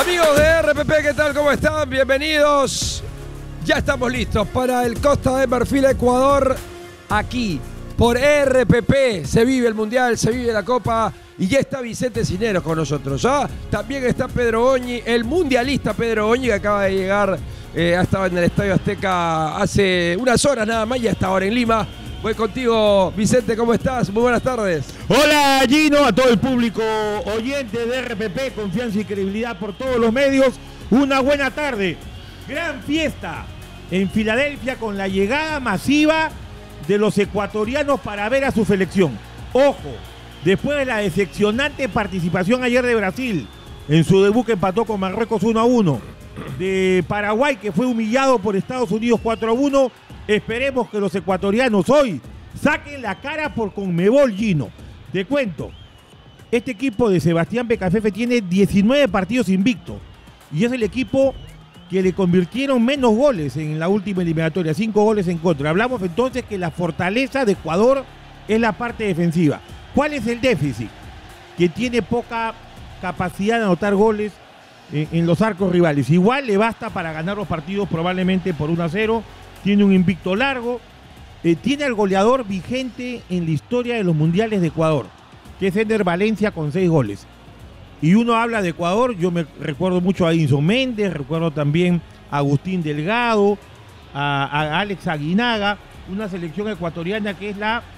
Amigos de RPP, ¿qué tal? ¿Cómo están? Bienvenidos. Ya estamos listos para el Costa de Marfil Ecuador. Aquí, por RPP, se vive el Mundial, se vive la Copa. Y ya está Vicente Cisneros con nosotros. También está Pedro Goñi, el mundialista Pedro Goñi, que acaba de llegar. Ha estado en el Estadio Azteca hace unas horas nada más y hasta ahora en Lima. Voy contigo, Vicente, ¿cómo estás? Muy buenas tardes. Hola, Gino, a todo el público oyente de RPP, confianza y credibilidad por todos los medios. Una buena tarde. Gran fiesta en Filadelfia con la llegada masiva de los ecuatorianos para ver a su selección. Ojo, después de la decepcionante participación ayer de Brasil en su debut que empató con Marruecos 1-1, de Paraguay que fue humillado por Estados Unidos 4-1, esperemos que los ecuatorianos hoy saquen la cara por Conmebol, Gino. Te cuento, este equipo de Sebastián Pecafefe tiene 19 partidos invictos y es el equipo que le convirtieron menos goles en la última eliminatoria, 5 goles en contra. Hablamos entonces que la fortaleza de Ecuador es la parte defensiva. ¿Cuál es el déficit? Que tiene poca capacidad de anotar goles en los arcos rivales. Igual le basta para ganar los partidos probablemente por 1-0. Tiene un invicto largo, tiene al goleador vigente en la historia de los mundiales de Ecuador, que es Ender Valencia con 6 goles. Y uno habla de Ecuador, yo me recuerdo mucho a Edinson Méndez, recuerdo también a Agustín Delgado, a Alex Aguinaga, una selección ecuatoriana que es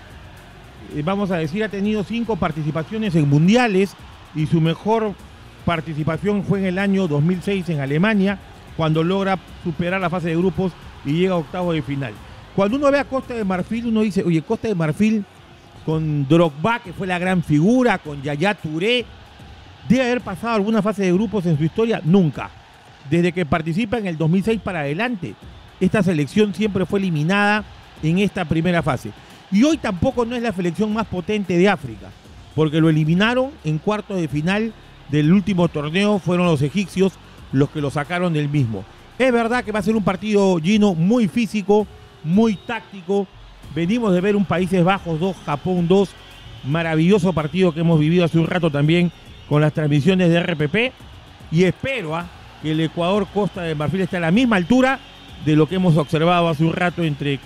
vamos a decir, ha tenido 5 participaciones en mundiales y su mejor participación fue en el año 2006 en Alemania, cuando logra superar la fase de grupos y llega a octavos de final. Cuando uno ve a Costa de Marfil, uno dice, oye, Costa de Marfil con Drogba, que fue la gran figura, con Yaya Touré, ¿debe haber pasado alguna fase de grupos en su historia? Nunca. Desde que participa en el 2006 para adelante, esta selección siempre fue eliminada en esta primera fase. Y hoy tampoco no es la selección más potente de África, porque lo eliminaron en cuartos de final del último torneo, fueron los egipcios los que lo sacaron del mismo. Es verdad que va a ser un partido, Gino, muy físico, muy táctico. Venimos de ver un Países Bajos 2, Japón 2, maravilloso partido que hemos vivido hace un rato también con las transmisiones de RPP. Y espero que el Ecuador-Costa de Marfil esté a la misma altura de lo que hemos observado hace un rato entre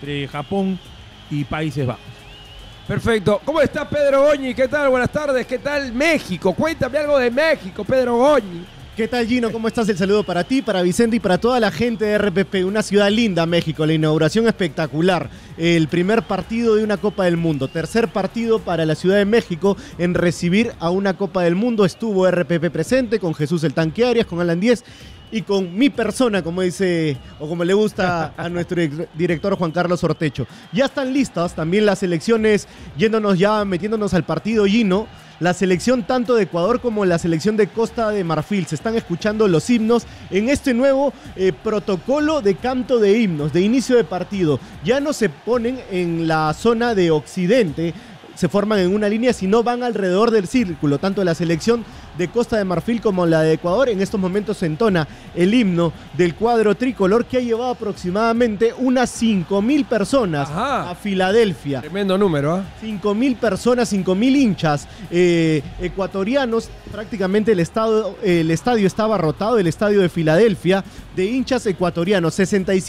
Japón y Países Bajos. Perfecto. ¿Cómo está Pedro Goñi? ¿Qué tal? Buenas tardes. ¿Qué tal México? Cuéntame algo de México, Pedro Goñi. ¿Qué tal, Gino? ¿Cómo estás? El saludo para ti, para Vicente y para toda la gente de RPP. Una ciudad linda, México. La inauguración espectacular. El primer partido de una Copa del Mundo. Tercer partido para la Ciudad de México en recibir a una Copa del Mundo. Estuvo RPP presente con Jesús el Tanque Arias, con Alan Díez y con mi persona, como dice, o como le gusta a nuestro director Juan Carlos Ortecho. Ya están listas también las selecciones, metiéndonos al partido, Gino. La selección tanto de Ecuador como la selección de Costa de Marfil. Se están escuchando los himnos en este nuevo protocolo de canto de himnos, de inicio de partido. Ya no se ponen en la zona de occidente, se forman en una línea, sino van alrededor del círculo. Tanto la selección de Costa de Marfil como la de Ecuador en estos momentos se entona el himno del cuadro tricolor, que ha llevado aproximadamente unas 5.000 personas a Filadelfia. Tremendo número, 5.000 personas, 5.000 hinchas ecuatorianos. Prácticamente el estadio estaba abarrotado, el estadio de Filadelfia, de hinchas ecuatorianos.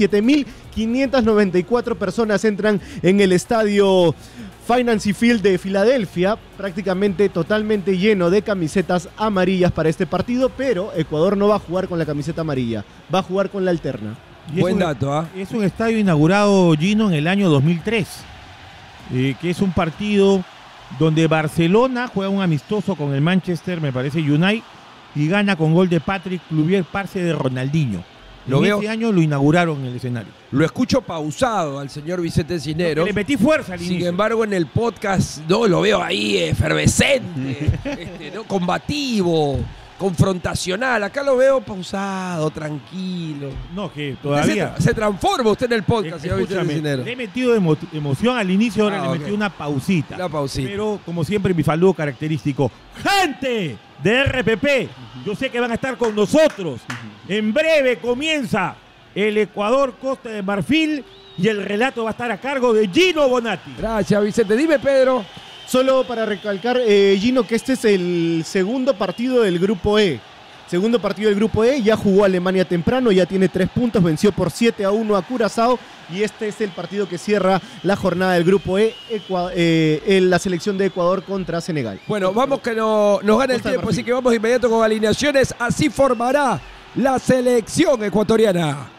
67.594 personas entran en el estadio Finance Field de Filadelfia, prácticamente totalmente lleno de camisetas amarillas para este partido, pero Ecuador no va a jugar con la camiseta amarilla, va a jugar con la alterna. Buen dato, Es un estadio inaugurado, Gino, en el año 2003, que es un partido donde Barcelona juega un amistoso con el Manchester, me parece, United, y gana con gol de Patrick Kluivert, parce de Ronaldinho. Ese año lo inauguraron en el escenario. Lo escucho pausado al señor Vicente Cisneros. Le metí fuerza al inicio. Sin embargo, en el podcast lo veo ahí efervescente, combativo, confrontacional. Acá lo veo pausado, tranquilo. No, que todavía se transforma usted en el podcast, señor Vicente Cisneros. Le he metido emoción al inicio, ahora le metí una pausita. Una pausita. Pero, como siempre, mi saludo característico. ¡Gente de RPP! Yo sé que van a estar con nosotros. En breve comienza el Ecuador-Costa de Marfil y el relato va a estar a cargo de Gino Bonatti. Gracias, Vicente. Dime, Pedro. Solo para recalcar, Gino, que este es el segundo partido del Grupo E. Segundo partido del grupo E, ya jugó Alemania temprano, ya tiene 3 puntos, venció por 7-1 a Curazao y este es el partido que cierra la jornada del grupo E, la selección de Ecuador contra Senegal. Bueno, vamos que nos gana el tiempo, así que vamos inmediato con alineaciones. Así formará la selección ecuatoriana.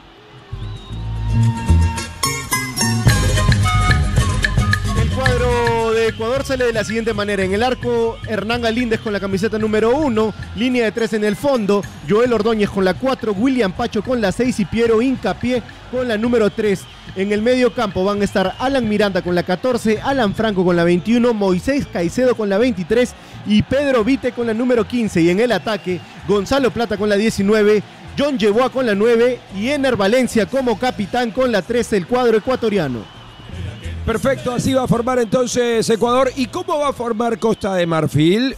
El cuadro de Ecuador sale de la siguiente manera. En el arco, Hernán Galíndez con la camiseta número 1, línea de 3 en el fondo, Joel Ordóñez con la 4, William Pacho con la 6 y Piero Hincapié con la número 3. En el medio campo van a estar Alan Miranda con la 14, Alan Franco con la 21, Moisés Caicedo con la 23 y Pedro Vite con la número 15. Y en el ataque, Gonzalo Plata con la 19, John Yeboah con la 9 y Ener Valencia como capitán con la 13, el cuadro ecuatoriano. Perfecto, así va a formar entonces Ecuador. ¿Y cómo va a formar Costa de Marfil?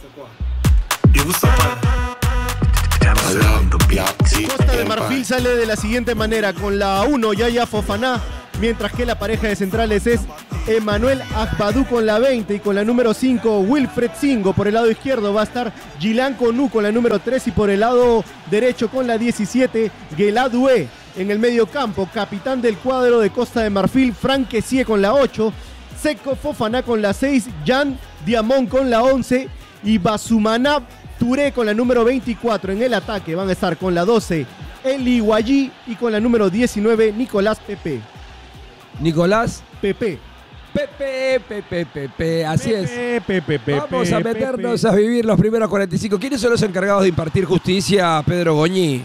Costa de Marfil sale de la siguiente manera, con la 1 Yaya Fofaná, mientras que la pareja de centrales es Emmanuel Agbadou con la 20 y con la número 5 Wilfred Singo. Por el lado izquierdo va a estar Gilan Conú con la número 3 y por el lado derecho con la 17 Gueladue. En el medio campo, capitán del cuadro de Costa de Marfil, Frank Kessie con la 8, Seco Fofaná con la 6, Jan Diamond con la 11 y Basumana Touré con la número 24. En el ataque van a estar con la 12 Eli Guayi y con la número 19 Nicolás Pepe. Nicolás Pepe. Pepe, así es. Vamos a meternos a vivir los primeros 45. ¿Quiénes son los encargados de impartir justicia, Pedro Goñi?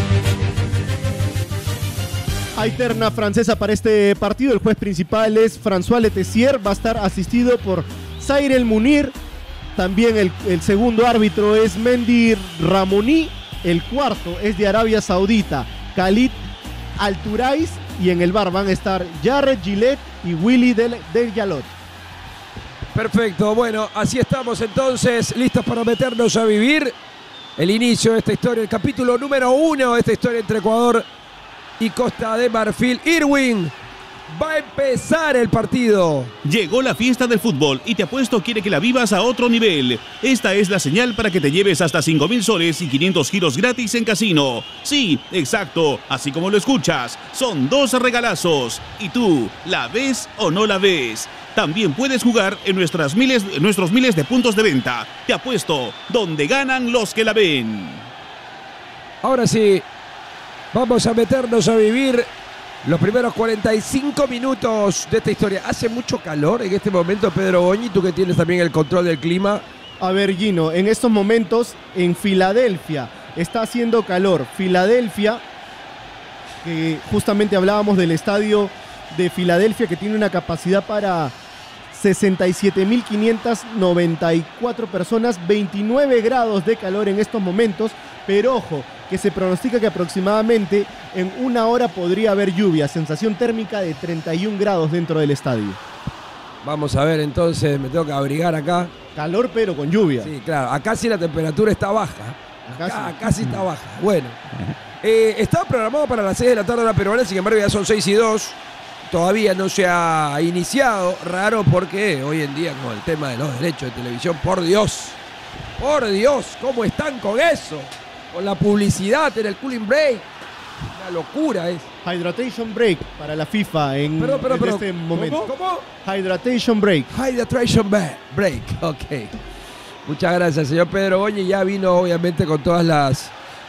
Hay terna francesa para este partido. El juez principal es François Letessier. Va a estar asistido por Zaire El Munir. También el segundo árbitro es Mendy Ramoni. El cuarto es de Arabia Saudita, Khalid Alturais. Y en el bar van a estar Jared Gillette y Willy Del Yalot. Perfecto, bueno, así estamos entonces, listos para meternos a vivir el inicio de esta historia, el capítulo número 1 de esta historia entre Ecuador y Costa de Marfil. Irwin, va a empezar el partido. Llegó la fiesta del fútbol y Te Apuesto quiere que la vivas a otro nivel. Esta es la señal para que te lleves hasta 5.000 soles y 500 giros gratis en casino. Sí, exacto, así como lo escuchas. Son 2 regalazos. ¿Y tú, la ves o no la ves? También puedes jugar en nuestros miles de puntos de venta. Te Apuesto, donde ganan los que la ven. Ahora sí, vamos a meternos a vivir los primeros 45 minutos de esta historia. Hace mucho calor en este momento, Pedro Goñi, tú que tienes también el control del clima. A ver, Gino, en estos momentos en Filadelfia está haciendo calor. Filadelfia, que justamente hablábamos del estadio de Filadelfia, que tiene una capacidad para 67.594 personas, 29 grados de calor en estos momentos, pero ojo, que se pronostica que aproximadamente en 1 hora podría haber lluvia, sensación térmica de 31 grados dentro del estadio. Vamos a ver entonces, me tengo que abrigar acá. Calor pero con lluvia. Sí, claro, acá sí la temperatura está baja. Acá sí está baja. Bueno, estaba programado para las 6 de la tarde la peruana, sin embargo ya son 6:02. Todavía no se ha iniciado. Raro porque hoy en día con el tema de los derechos de televisión, por Dios, ¿cómo están con eso? Con la publicidad en el cooling break. Una locura es. Hydration break para la FIFA en este momento. ¿Cómo? Hydration break. Hydration break. Ok. Muchas gracias, señor Pedro Goñi. Ya vino obviamente con todas las,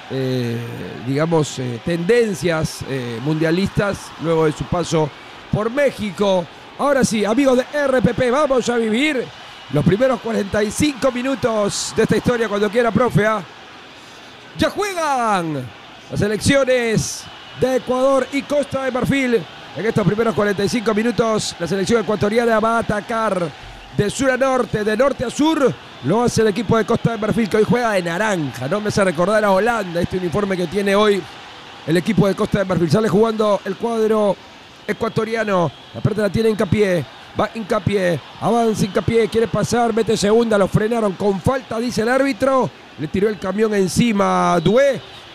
tendencias mundialistas luego de su paso por México. Ahora sí, amigos de RPP, vamos a vivir los primeros 45 minutos de esta historia cuando quiera, profe. Ya juegan las selecciones de Ecuador y Costa de Marfil. En estos primeros 45 minutos, la selección ecuatoriana va a atacar de sur a norte, de norte a sur. Lo hace el equipo de Costa de Marfil, que hoy juega de naranja. No me hace recordar a Holanda este uniforme que tiene hoy el equipo de Costa de Marfil. Sale jugando el cuadro ecuatoriano. La pelota la tiene Hincapié. Va Hincapié, avanza Hincapié, quiere pasar, mete segunda, lo frenaron con falta, dice el árbitro. Le tiró el camión encima a Dué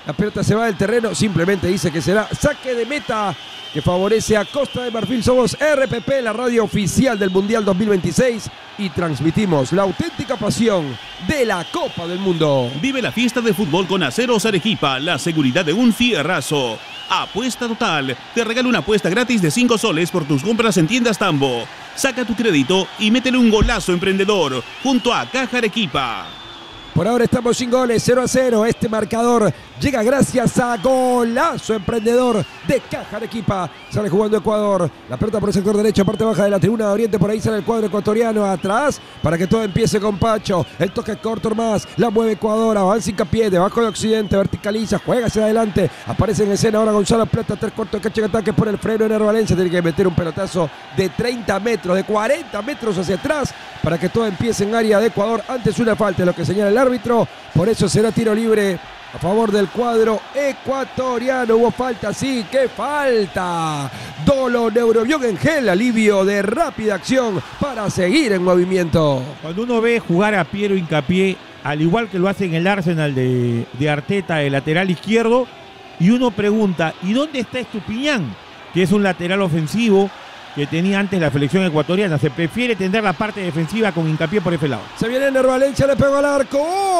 La pelota se va del terreno, simplemente dice que será saque de meta que favorece a Costa de Marfil. Somos RPP, la radio oficial del Mundial 2026 y transmitimos la auténtica pasión de la Copa del Mundo. Vive la fiesta de fútbol con Aceros Arequipa, la seguridad de un fierrazo. Apuesta Total, te regala una apuesta gratis de 5 soles por tus compras en tiendas Tambo. Saca tu crédito y métele un golazo emprendedor junto a Caja Arequipa. Por ahora estamos sin goles, 0-0. Este marcador llega gracias a Golazo Emprendedor de Caja Arequipa. Sale jugando Ecuador. La pelota por el sector derecho, parte baja de la tribuna de Oriente. Por ahí sale el cuadro ecuatoriano atrás para que todo empiece con Pacho. El toque corto más. La mueve Ecuador. Avanza hincapié debajo de Occidente. Verticaliza. Juega hacia adelante. Aparece en escena ahora Gonzalo Plata. 3 cuartos de cacha de ataque por el freno. Ener Valencia tiene que meter un pelotazo de 30 metros, de 40 metros hacia atrás para que todo empiece en área de Ecuador. Antes una falta, lo que señala el árbitro. Por eso será tiro libre a favor del cuadro ecuatoriano. Hubo falta, sí, qué falta. Dolo Neurobión en gel, alivio de rápida acción para seguir en movimiento. Cuando uno ve jugar a Piero Hincapié, al igual que lo hace en el Arsenal de Arteta, el lateral izquierdo, y uno pregunta, ¿y dónde está Estupiñán? Que es un lateral ofensivo que tenía antes la selección ecuatoriana. Se prefiere tender la parte defensiva con Hincapié por ese lado. Se viene Ener Valencia, le pegó al arco.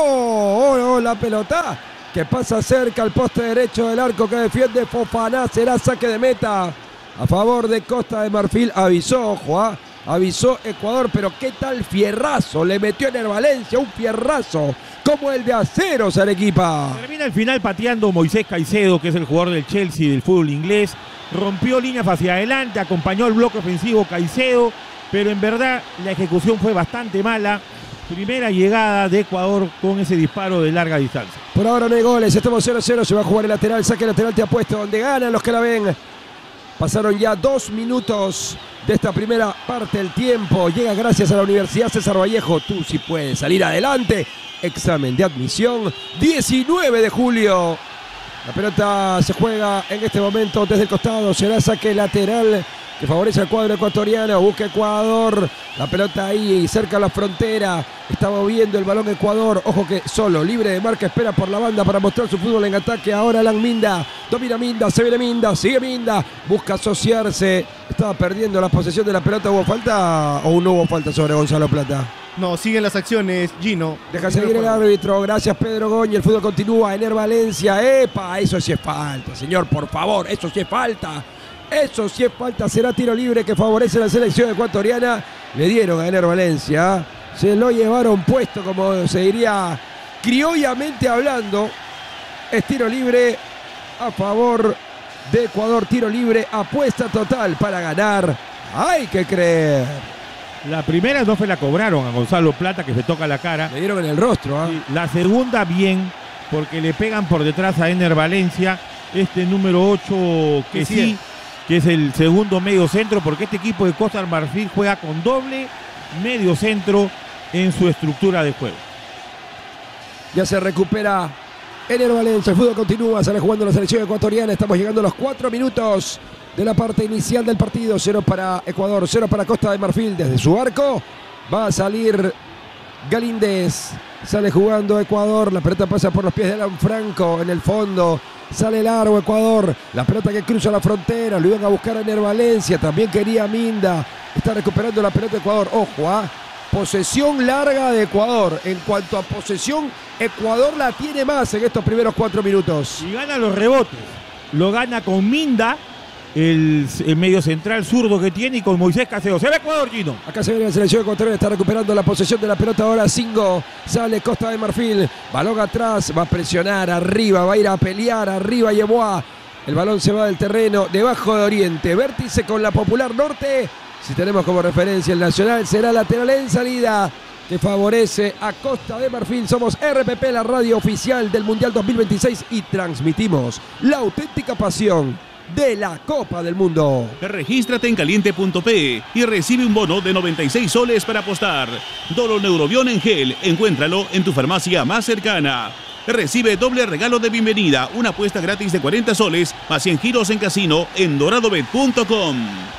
¡Oh! La pelota que pasa cerca al poste derecho del arco que defiende Fofana. Será saque de meta a favor de Costa de Marfil. Avisó, ojo, avisó Ecuador, pero qué tal fierrazo. Le metió Ener Valencia, un fierrazo como el de Aceros Arequipa. Termina el final pateando Moisés Caicedo, que es el jugador del Chelsea del fútbol inglés. Rompió líneas hacia adelante, acompañó el bloque ofensivo Caicedo, pero en verdad la ejecución fue bastante mala. Primera llegada de Ecuador con ese disparo de larga distancia. Por ahora no hay goles, estamos 0-0, se va a jugar el lateral, saque lateral te apuesto, donde ganan los que la ven. Pasaron ya 2 minutos de esta primera parte del tiempo. Llega gracias a la Universidad César Vallejo. Tú sí puedes salir adelante. Examen de admisión, 19 de julio. La pelota se juega en este momento desde el costado. Será saque lateral que favorece al cuadro ecuatoriano. Busca Ecuador. La pelota ahí cerca de la frontera. Está moviendo el balón Ecuador. Ojo que solo, libre de marca. Espera por la banda para mostrar su fútbol en ataque. Ahora Alan Minda. Domina Minda. Se viene Minda. Sigue Minda. Busca asociarse. Estaba perdiendo la posesión de la pelota. ¿Hubo falta o no hubo falta sobre Gonzalo Plata? No, siguen las acciones, Gino. Deja seguir el árbitro. Gracias, Pedro Goñi. El fútbol continúa. Ener Valencia. ¡Epa! Eso sí es falta, señor, por favor. Eso sí es falta. Eso sí es falta. Será tiro libre que favorece a la selección ecuatoriana. Le dieron a Ener Valencia. Se lo llevaron puesto, como se diría criollamente hablando. Es tiro libre a favor de Ecuador. Tiro libre. Apuesta total para ganar. Hay que creer. La primera no se la cobraron a Gonzalo Plata, que se toca la cara. Le dieron en el rostro. La segunda bien, porque le pegan por detrás a Ener Valencia. Este número 8 que sí, que es el segundo medio centro, porque este equipo de Costa de Marfil juega con doble medio centro en su estructura de juego. Ya se recupera Ener Valencia. El fútbol continúa, sale jugando la selección ecuatoriana. Estamos llegando a los 4 minutos de la parte inicial del partido. 0 para Ecuador, 0 para Costa de Marfil. Desde su arco va a salir Galíndez. Sale jugando Ecuador. La pelota pasa por los pies de Alan Franco en el fondo. Sale largo Ecuador. La pelota que cruza la frontera. Lo iban a buscar a Ener Valencia. También quería Minda. Está recuperando la pelota Ecuador. Ojo, posesión larga de Ecuador. En cuanto a posesión, Ecuador la tiene más en estos primeros 4 minutos. Y gana los rebotes. Lo gana con Minda, el medio central zurdo que tiene, y con Moisés Caicedo. Se ve Ecuador, Gino. Acá se viene la selección ecuatoriana, está recuperando la posesión de la pelota ahora. Singo, sale Costa de Marfil, balón atrás, va a presionar arriba, va a ir a pelear arriba Yeboah. El balón se va del terreno, debajo de Oriente, vértice con la Popular Norte. Si tenemos como referencia el Nacional, será lateral en salida que favorece a Costa de Marfil. Somos RPP, la radio oficial del Mundial 2026, y transmitimos la auténtica pasión de la Copa del Mundo. Regístrate en caliente.pe y recibe un bono de 96 soles para apostar. Dolo Neurobión en gel, encuéntralo en tu farmacia más cercana. Recibe doble regalo de bienvenida, una apuesta gratis de 40 soles más 100 giros en casino en doradobet.com.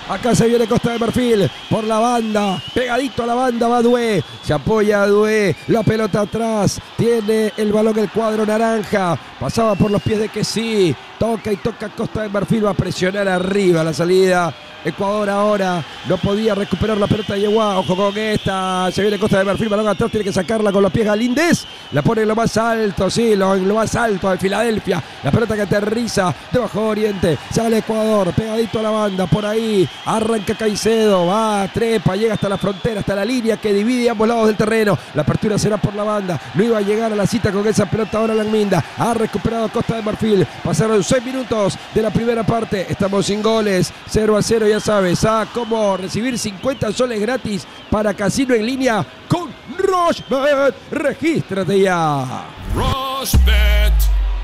Acá se viene Costa de Marfil por la banda, pegadito a la banda va Doué, se apoya Doué, la pelota atrás, tiene el balón el cuadro naranja, pasaba por los pies de Kessi, toca y toca Costa de Marfil, va a presionar arriba la salida. Ecuador ahora no podía recuperar la pelota de Yeguá. Ojo con esta. Se viene Costa de Marfil. Balón atrás. Tiene que sacarla con los pies Galíndez. La pone en lo más alto. Sí, en lo más alto de Filadelfia. La pelota que aterriza debajo de Oriente. Sale Ecuador. Pegadito a la banda. Por ahí. Arranca Caicedo. Va, trepa. Llega hasta la frontera. Hasta la línea que divide ambos lados del terreno. La apertura será por la banda. No iba a llegar a la cita con esa pelota. Ahora Langminda. Ha recuperado Costa de Marfil. Pasaron 6 minutos de la primera parte. Estamos sin goles. 0-0. Ya sabes, cómo recibir 50 soles gratis para casino en línea con Rochebet. Regístrate ya. Rochebet.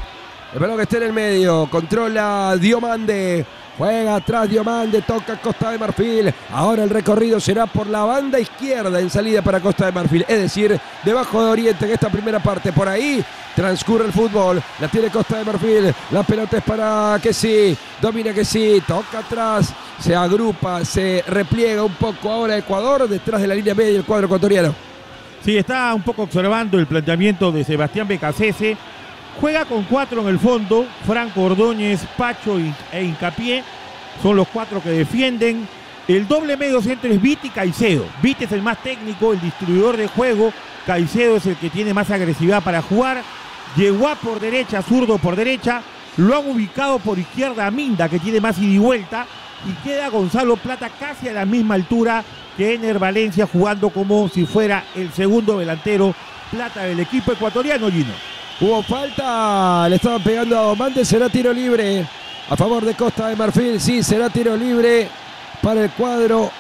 El balón que está en el medio, controla Diomande. Juega atrás Diomande, toca Costa de Marfil. Ahora el recorrido será por la banda izquierda en salida para Costa de Marfil. Es decir, debajo de Oriente en esta primera parte. Por ahí transcurre el fútbol. La tiene Costa de Marfil. La pelota es para Kessi. Domina Kessi. Toca atrás. Se agrupa, se repliega un poco ahora Ecuador detrás de la línea media del cuadro ecuatoriano. Sí, está un poco observando el planteamiento de Sebastián Becasese. Juega con 4 en el fondo, Franco, Ordóñez, Pacho e Hincapié. Son los 4 que defienden. El doble medio centro es Vite y Caicedo. Vite es el más técnico, el distribuidor de juego. Caicedo es el que tiene más agresividad para jugar. Yeguá por derecha, zurdo por derecha. Lo han ubicado por izquierda a Minda, que tiene más ida y vuelta. Y queda Gonzalo Plata casi a la misma altura que Ener Valencia, jugando como si fuera el segundo delantero Plata del equipo ecuatoriano, Gino. Hubo falta, le estaban pegando a Domande, será tiro libre a favor de Costa de Marfil. Sí, será tiro libre para el cuadro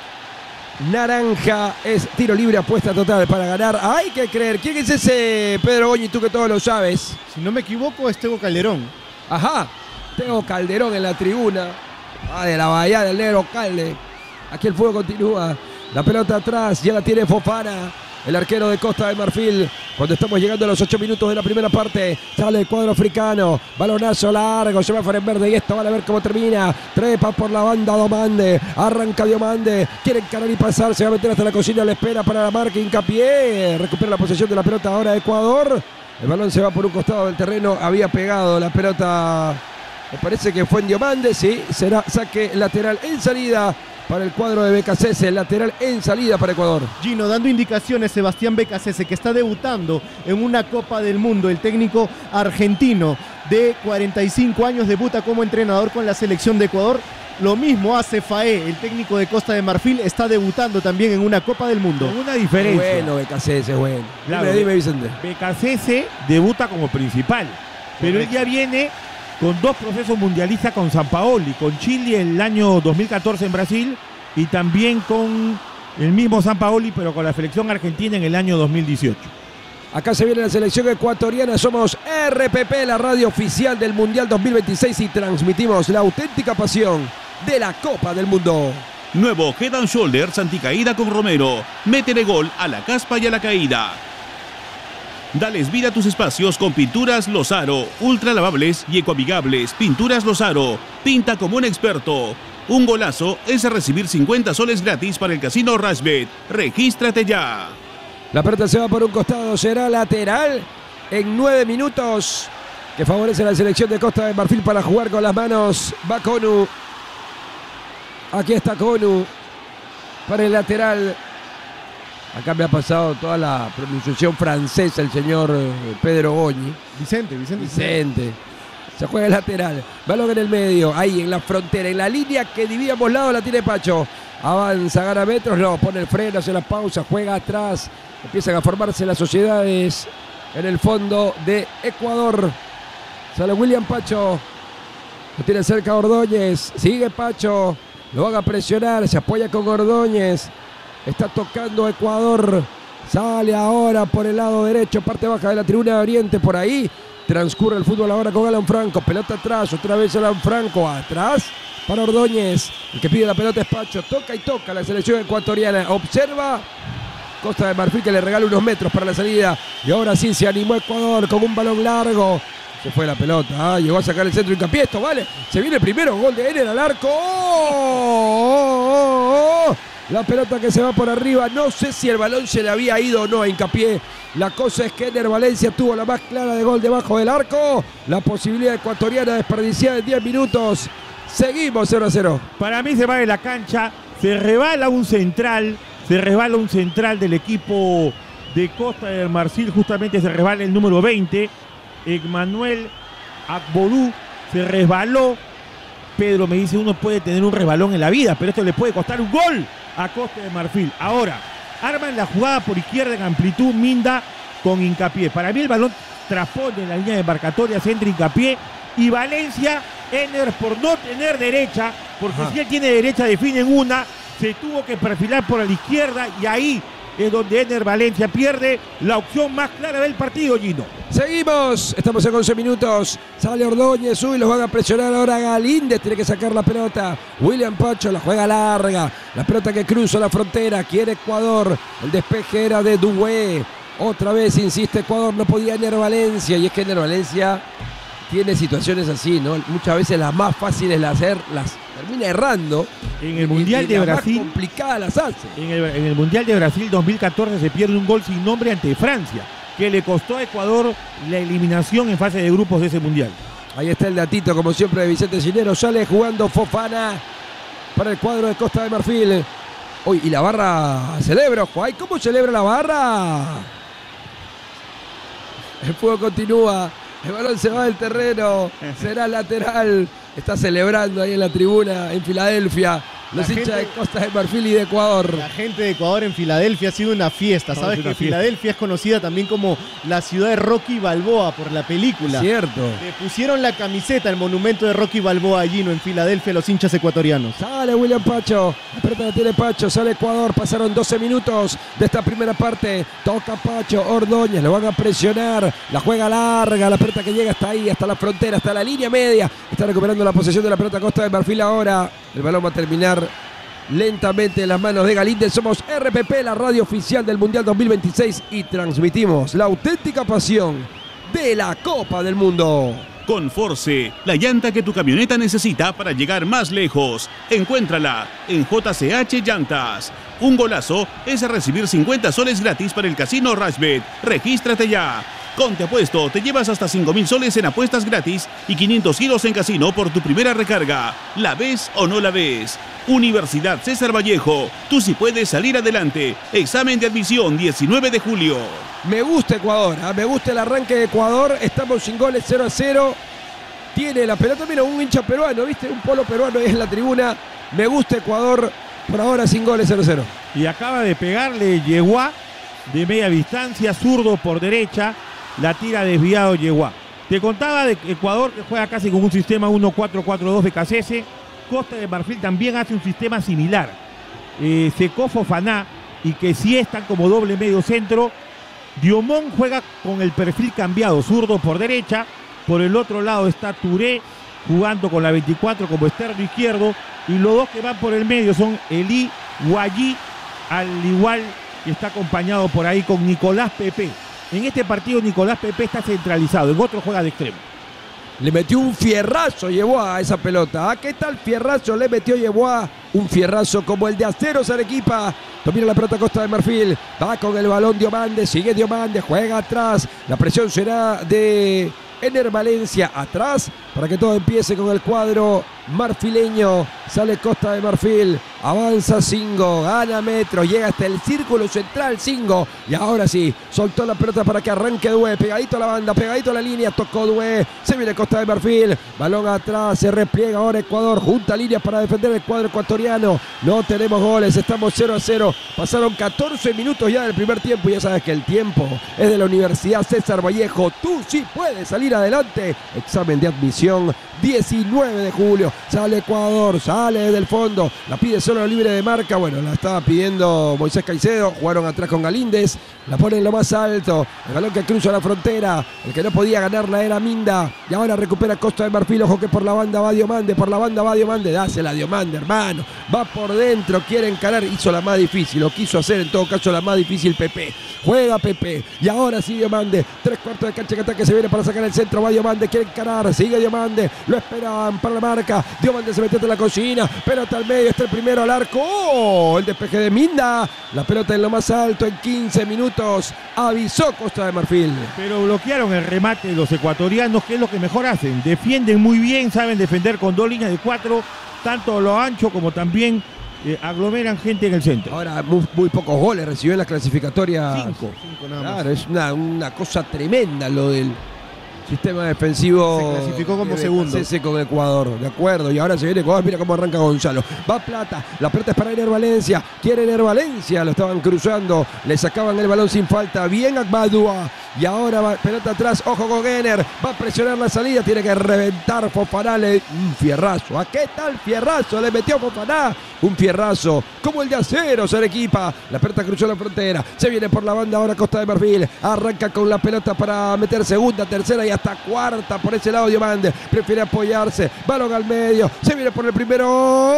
naranja. Es tiro libre, apuesta total para ganar. Hay que creer. ¿Quién es ese, Pedro Goñi, tú que todo lo sabes? Si no me equivoco, es Tego Calderón. Ajá, Tego Calderón en la tribuna. De la Bahía del Negro Calde. Aquí el fuego continúa. La pelota atrás, ya la tiene Fofana, el arquero de Costa de Marfil. Cuando estamos llegando a los 8 minutos de la primera parte, sale el cuadro africano. Balonazo largo, se va fuera en verde y esto van a ver cómo termina. Trepa por la banda Domande. Arranca Diomande. Quiere encarar y pasar. Se va a meter hasta la cocina. Le espera para la marca. Hincapié. Recupera la posesión de la pelota ahora Ecuador. El balón se va por un costado del terreno. Había pegado la pelota. Me parece que fue en Diomande. Sí, será saque lateral en salida para el cuadro de Becasese, lateral en salida para Ecuador. Gino, dando indicaciones, Sebastián Becasese, que está debutando en una Copa del Mundo. El técnico argentino de 45 años debuta como entrenador con la selección de Ecuador. Lo mismo hace Faé, el técnico de Costa de Marfil, está debutando también en una Copa del Mundo. Con una diferencia. Bueno, Becasese, bueno. Claro, dime, Vicente. Becasese debuta como principal, pero él ya viene con 2 procesos mundialistas con Sampaoli, con Chile el año 2014 en Brasil y también con el mismo Sampaoli, pero con la selección argentina en el año 2018. Acá se viene la selección ecuatoriana, somos RPP, la radio oficial del Mundial 2026 y transmitimos la auténtica pasión de la Copa del Mundo. Nuevo Head and Shoulders anticaída con Romero. Métele gol a la caspa y a la caída. Dales vida a tus espacios con Pinturas Lozaro, ultra lavables y ecoamigables. Pinturas Lozaro, pinta como un experto. Un golazo es recibir 50 soles gratis para el casino Rochebet. Regístrate ya. La pelota se va por un costado, será lateral en 9 minutos, que favorece a la selección de Costa de Marfil para jugar con las manos. Va Konu. Aquí está Konu para el lateral. Acá me ha pasado toda la pronunciación francesa el señor Pedro Goñi. Vicente. Se juega el lateral. Balón en el medio. Ahí en la frontera. En la línea que divide ambos lados la tiene Pacho. Avanza, gana metros. No, pone el freno, hace la pausa. Juega atrás. Empiezan a formarse las sociedades en el fondo de Ecuador. Sale William Pacho. Lo tiene cerca Ordóñez. Sigue Pacho. Lo van a presionar. Se apoya con Ordóñez. Está tocando Ecuador. Sale ahora por el lado derecho, parte baja de la tribuna de Oriente. Por ahí transcurre el fútbol ahora con Alan Franco. Pelota atrás, otra vez Alan Franco. Atrás para Ordóñez. El que pide la pelota es Pacho. Toca y toca la selección ecuatoriana. Observa Costa de Marfil que le regala unos metros para la salida. Y ahora sí se animó Ecuador con un balón largo. Se fue la pelota, llegó a sacar el centro Hincapié, esto vale. Se viene el primero, gol de Ener al arco. La pelota que se va por arriba, no sé si el balón se le había ido o no a Hincapié. La cosa es que Ener Valencia tuvo la más clara de gol debajo del arco. La posibilidad ecuatoriana desperdiciada en 10 minutos. Seguimos 0-0. Para mí se va de la cancha, se resbala un central del equipo de Costa del Marfil, justamente se resbala el número 20, Emmanuel Agbodou, se resbaló. Pedro me dice, uno puede tener un resbalón en la vida, pero esto le puede costar un gol a Costa de Marfil. Ahora, arman la jugada por izquierda en amplitud Minda con Hincapié. Para mí el balón traspone en la línea de embarcatoria, centra Hincapié y Valencia, Ener por no tener derecha, porque si él tiene derecha definen una, se tuvo que perfilar por la izquierda y ahí es donde Ener Valencia pierde la opción más clara del partido, Gino. Seguimos, estamos en 11 minutos. Sale Ordóñez, los van a presionar ahora. Galíndez tiene que sacar la pelota. William Pacho la juega larga. La pelota que cruza la frontera. Quiere Ecuador. El despeje era de Dué. Otra vez insiste Ecuador, no podía Ener Valencia. Y es que Ener Valencia tiene situaciones así, ¿no? Muchas veces las más fáciles de hacer las termina errando. En el Mundial de Brasil, más complicada las hace. En el Mundial de Brasil 2014 se pierde un gol sin nombre ante Francia, que le costó a Ecuador la eliminación en fase de grupos de ese Mundial. Ahí está el datito, como siempre, de Vicente Ginero. Sale jugando Fofana para el cuadro de Costa de Marfil. Uy, y la barra celebra, ojo. Ay, ¿cómo celebra la barra? El fuego continúa. El balón se va del terreno. Será lateral. Está celebrando ahí en la tribuna en Filadelfia. Los hinchas de Costa de Marfil y de Ecuador. La gente de Ecuador en Filadelfia ha sido una fiesta. Sabes que Filadelfia es conocida también como la ciudad de Rocky Balboa por la película. Cierto. Le pusieron la camiseta, el monumento de Rocky Balboa allí, ¿no? En Filadelfia, los hinchas ecuatorianos. Sale William Pacho. La pelota la tiene Pacho. Sale Ecuador. Pasaron 12 minutos de esta primera parte. Toca Pacho. Ordóñez. Lo van a presionar. La juega larga. La pelota que llega hasta ahí, hasta la frontera, hasta la línea media. Está recuperando la posesión de la pelota Costa de Marfil ahora. El balón va a terminar lentamente en las manos de Galíndez. Somos RPP, la radio oficial del Mundial 2026 y transmitimos la auténtica pasión de la Copa del Mundo. Con Force, la llanta que tu camioneta necesita para llegar más lejos. Encuéntrala en JCH Llantas. Un golazo es recibir 50 soles gratis para el casino Rashbet. Regístrate ya. Con Te Apuesto te llevas hasta 5.000 soles en apuestas gratis y 500 giros en casino por tu primera recarga. ¿La ves o no la ves? Universidad César Vallejo. Tú sí puedes salir adelante. Examen de admisión 19 de julio. Me gusta Ecuador, me gusta el arranque de Ecuador. Estamos sin goles, 0-0. Tiene la pelota, mira, un hincha peruano, ¿viste? Un polo peruano es la tribuna. Me gusta Ecuador, por ahora sin goles, 0-0. Y acaba de pegarle Yeguá de media distancia, zurdo por derecha. La tira desviado Yeguá. Te contaba de Ecuador, que juega casi con un sistema 1-4-4-2 de Cassese. Costa de Marfil también hace un sistema similar. Secó Fofana y que sí están como doble medio centro. Diomón juega con el perfil cambiado, zurdo por derecha. Por el otro lado está Touré jugando con la 24 como externo izquierdo. Y los dos que van por el medio son Eli Guayí, al igual que está acompañado por ahí con Nicolás Pepe. En este partido Nicolás Pepe está centralizado, en otro juega de extremo. Le metió un fierrazo Yeguá a esa pelota. ¿Qué tal fierrazo le metió Yeguá? Un fierrazo como el de Aceros Arequipa. Domina la pelota Costa de Marfil. Va con el balón Diomande. Sigue Diomande. Juega atrás. La presión será de Ener Valencia atrás para que todo empiece con el cuadro marfileño. Sale Costa de Marfil. Avanza Singo. Gana metros. Llega hasta el círculo central Singo. Y ahora sí. Soltó la pelota para que arranque Dué. Pegadito a la banda. Pegadito a la línea. Tocó Dué. Se viene Costa de Marfil. Balón atrás. Se repliega ahora Ecuador. Junta líneas para defender el cuadro ecuatoriano. No tenemos goles. Estamos 0-0. Pasaron 14 minutos ya del primer tiempo. Y ya sabes que el tiempo es de la Universidad César Vallejo. Tú sí puedes salir adelante. Examen de admisión 19 de julio. Sale Ecuador. sale del fondo, la pide solo libre de marca, bueno, la estaba pidiendo Moisés Caicedo, jugaron atrás con Galíndez, la pone en lo más alto, el balón que cruza la frontera, el que no podía ganarla era Minda, y ahora recupera Costa de Marfil, ojo que por la banda va Diomande, dásela a Diomande, hermano, va por dentro, quiere encarar, hizo la más difícil, lo quiso hacer en todo caso la más difícil Pepe, juega Pepe, y ahora sí Diomande, 3/4 de cancha que ataque, se viene para sacar el centro, va Diomande, quiere encarar, sigue Diomande, lo esperan para la marca, Diomande se mete en la cocina, pelota al medio, está el primero al arco, ¡oh! El despeje de Minda, la pelota en lo más alto en 15 minutos, avisó Costa de Marfil. Pero bloquearon el remate de los ecuatorianos, que es lo que mejor hacen, defienden muy bien, saben defender con 2 líneas de 4, tanto a lo ancho como también aglomeran gente en el centro. Ahora muy pocos goles recibió en la clasificatoria. 5 nada más. Claro, es una cosa tremenda lo del sistema defensivo. Se clasificó como de segundo. Becasese con Ecuador, de acuerdo. Y ahora se viene Ecuador, mira cómo arranca Gonzalo. Va Plata, la pelota es para Ener Valencia. Quiere Ener Valencia, lo estaban cruzando. Le sacaban el balón sin falta. Bien Agmadua. Y ahora va pelota atrás, ojo con Ener. Va a presionar la salida, tiene que reventar Fofana. Un fierrazo. ¿A qué tal fierrazo? Le metió Fofana. Un fierrazo, como el de Acero, Arequipa. La pelota cruzó la frontera. Se viene por la banda ahora Costa de Marfil. Arranca con la pelota para meter segunda, tercera y hasta cuarta por ese lado Diomande. Prefiere apoyarse. Balón al medio. Se viene por el primero.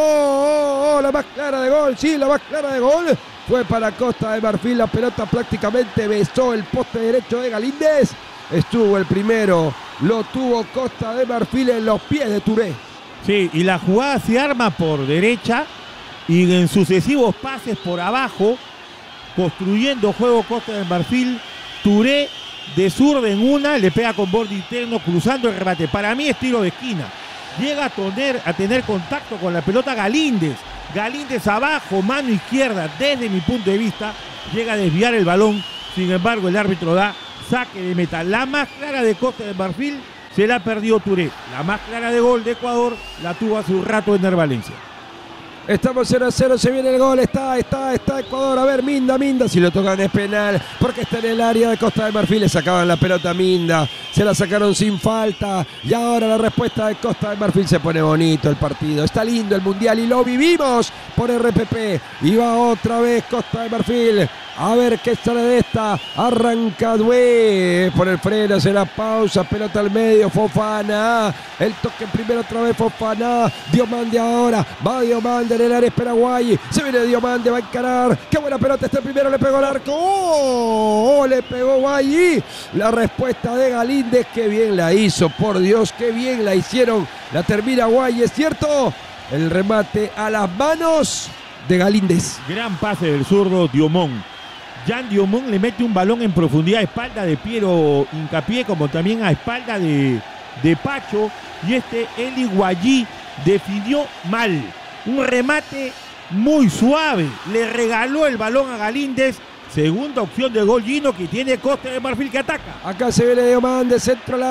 ¡Oh! La más clara de gol. Sí, la más clara de gol. Fue para Costa de Marfil. La pelota prácticamente besó el poste derecho de Galíndez. Estuvo el primero. Lo tuvo Costa de Marfil en los pies de Touré. Sí, y la jugada se arma por derecha y en sucesivos pases por abajo, construyendo juego Costa de Marfil. Touré de zurda en una, le pega con borde interno, cruzando el remate. Para mí es tiro de esquina. Llega a tener contacto con la pelota Galíndez. Galíndez abajo, mano izquierda, desde mi punto de vista, llega a desviar el balón. Sin embargo, el árbitro da saque de meta. La más clara de Costa de Marfil se la perdió Touré. La más clara de gol de Ecuador la tuvo hace un rato Ener Valencia. Estamos 0-0, se viene el gol, está Ecuador, a ver, Minda, si lo tocan es penal, porque está en el área de Costa de Marfil, le sacaban la pelota a Minda, se la sacaron sin falta, y ahora la respuesta de Costa de Marfil, se pone bonito el partido, está lindo el Mundial y lo vivimos por RPP, y va otra vez Costa de Marfil, a ver qué sale de esta, arranca Dué, por el freno, hace la pausa, pelota al medio, Fofana, el toque primero otra vez Fofana, Diomande ahora, va Diomande, en el área es Paraguay, se viene Diomande, va a encarar, qué buena pelota, este primero le pegó al arco, ¡oh! Le pegó Guay, la respuesta de Galíndez, qué bien la hizo, por Dios, qué bien la hicieron, la termina Guay, es cierto, el remate a las manos de Galíndez. Gran pase del zurdo Diomón. Jan Diomón le mete un balón en profundidad a espalda de Piero Hincapié, como también a espalda de Pacho, y Eli Guayí definió mal. Un remate muy suave, le regaló el balón a Galíndez. Segunda opción de gol Gino que tiene Costa de Marfil que ataca. Acá se viene Diomande, centro al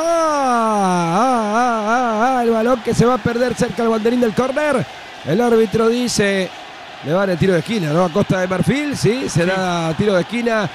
área. El balón que se va a perder cerca del banderín del córner. El árbitro dice, le van el tiro de esquina, ¿no? A Costa de Marfil, sí, será tiro de esquina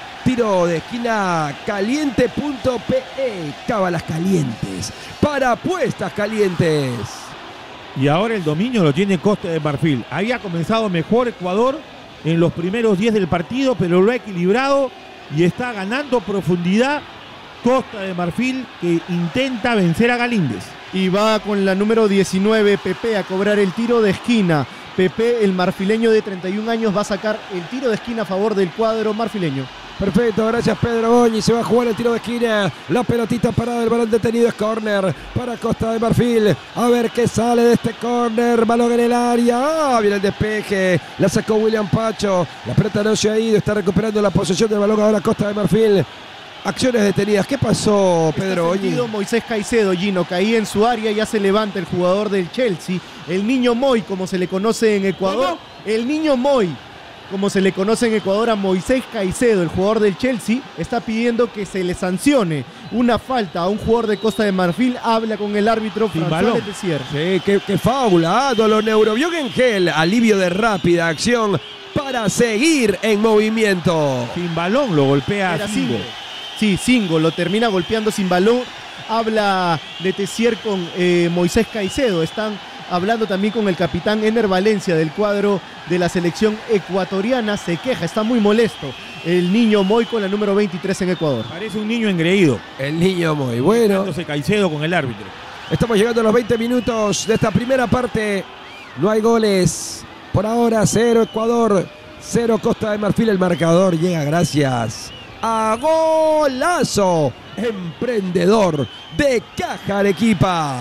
caliente.pe, cábalas calientes, para apuestas calientes. Y ahora el dominio lo tiene Costa de Marfil. Había comenzado mejor Ecuador en los primeros 10 del partido, pero lo ha equilibrado y está ganando profundidad Costa de Marfil, que intenta vencer a Galíndez. Y va con la número 19, Pepe, a cobrar el tiro de esquina. Pepe, el marfileño de 31 años, va a sacar el tiro de esquina a favor del cuadro marfileño. Perfecto, gracias Pedro Goñi, se va a jugar el tiro de esquina, la pelotita parada, el balón detenido es córner para Costa de Marfil, a ver qué sale de este córner, balón en el área, viene el despeje, la sacó William Pacho, la pelota no se ha ido, está recuperando la posesión del balón ahora Costa de Marfil. Acciones detenidas. ¿Qué pasó, Pedro Goñi? Moisés Caicedo, Gino, caía en su área, ya se levanta el jugador del Chelsea, el niño Moy, como se le conoce en Ecuador. ¿Cómo? El niño Moy, como se le conoce en Ecuador a Moisés Caicedo, el jugador del Chelsea, está pidiendo que se le sancione una falta a un jugador de Costa de Marfil. Habla con el árbitro François Letessier. Sí, qué fábula, dolor neurobión en gel, alivio de rápida acción para seguir en movimiento. Sin balón lo golpea a Singo. Sí, Singo lo termina golpeando sin balón. Habla Letessier con Moisés Caicedo. Están hablando también con el capitán Ener Valencia del cuadro de la selección ecuatoriana. Se queja, está muy molesto el niño Moy con la número 23 en Ecuador. Parece un niño engreído. El niño Moy. Bueno, Dándose Caicedo con el árbitro. estamos llegando a los 20 minutos de esta primera parte. No hay goles. Por ahora 0 Ecuador, 0 Costa de Marfil. El marcador llega gracias a golazo emprendedor de Caja Arequipa.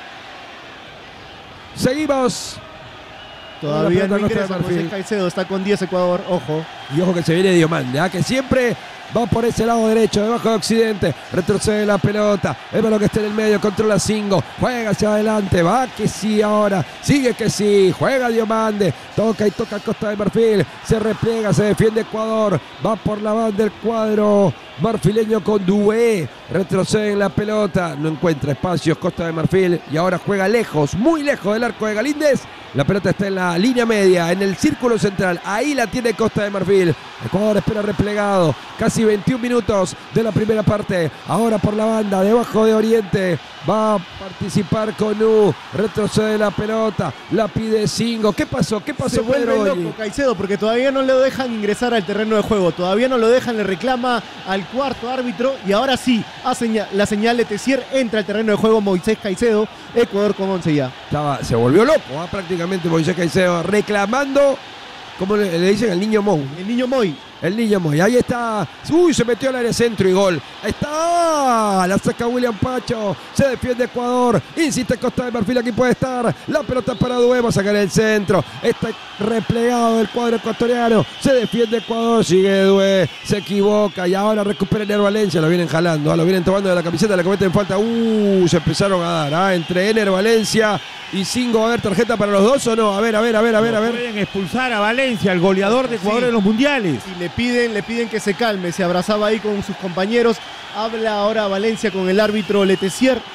Seguimos. Todavía no Costa de ingresa Marfil. Moisés Caicedo, está con 10 Ecuador, ojo. Y ojo que se viene Diomande, que siempre va por ese lado derecho, debajo de Occidente. Retrocede la pelota. El balón que está en el medio, controla Singo. Juega hacia adelante, va que sí ahora. Sigue que sí, juega Diomande. Toca y toca Costa de Marfil. Se repliega, se defiende Ecuador. Va por la banda del cuadro marfileño con Dué. Retrocede en la pelota. No encuentra espacios Costa de Marfil. Y ahora juega lejos, muy lejos del arco de Galíndez. La pelota está en la línea media, en el círculo central. Ahí la tiene Costa de Marfil. Ecuador espera replegado. Casi 21 minutos de la primera parte. Ahora por la banda, debajo de Oriente. Va a participar con U. Retrocede la pelota. La pide Singo. ¿Qué pasó? ¿Qué pasó, Se vuelve Pedro? loco Caicedo porque todavía no lo dejan ingresar al terreno de juego. Todavía no lo dejan, le reclama al cuarto árbitro. Y ahora sí, hace la señal de Tessier. Entra al terreno de juego Moisés Caicedo. Ecuador con 11 ya. Se volvió loco, prácticamente Moisés Caicedo reclamando, como le dicen, al niño Moy. El niño Moy. El niño Moy, ahí está. Uy, se metió al área centro y gol. Ahí está. La saca William Pacho. Se defiende Ecuador. Insiste Costa de Marfil, aquí puede estar. La pelota para Dué, va a sacar el centro. Está replegado el cuadro ecuatoriano. Se defiende Ecuador, sigue Dué. Se equivoca y ahora recupera Ener Valencia. Lo vienen jalando, lo vienen tomando de la camiseta, le cometen falta. Se empezaron a dar. Entre Ener Valencia y Singo. ¿Va a haber tarjeta para los dos o no? A ver. Pueden expulsar a Valencia, el goleador de Ecuador en los mundiales. Y le piden que se calme. Se abrazaba ahí con sus compañeros. Habla ahora Valencia con el árbitro Letessier.